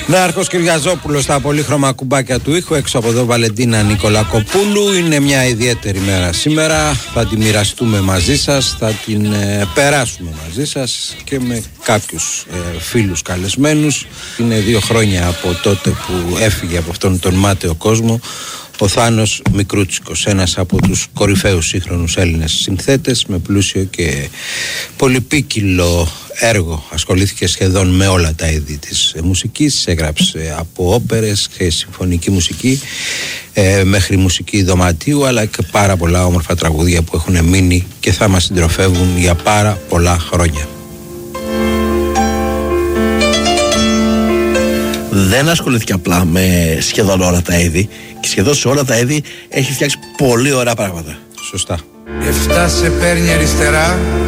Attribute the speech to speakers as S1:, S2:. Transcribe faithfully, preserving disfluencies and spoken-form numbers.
S1: Νέαρχος Κυριαζόπουλος στα πολύχρωμα κουμπάκια του ήχου. Έξω από εδώ Βαλεντίνα Νικολακοπούλου. Είναι μια ιδιαίτερη μέρα σήμερα. Θα την μοιραστούμε μαζί σας, θα την ε, περάσουμε μαζί σας και με κάποιους ε, φίλους καλεσμένους. Είναι δύο χρόνια από τότε που έφυγε από αυτόν τον μάταιο κόσμο ο Θάνος Μικρούτσικος, ένας από τους κορυφαίους σύγχρονους Έλληνες συνθέτες με πλούσιο και πολυπίκυλο έργο. Ασχολήθηκε σχεδόν με όλα τα είδη της μουσικής, έγραψε από όπερες και συμφωνική μουσική ε, μέχρι μουσική δωματίου, αλλά και πάρα πολλά όμορφα τραγούδια που έχουν μείνει και θα μας συντροφεύουν για πάρα πολλά χρόνια.
S2: Δεν ασχολήθηκε απλά με σχεδόν όλα τα είδη και σχεδόν σε όλα τα είδη έχει φτιάξει πολύ ωραία πράγματα.
S1: Σωστά.
S3: Εφτά σε παίρνει αριστερά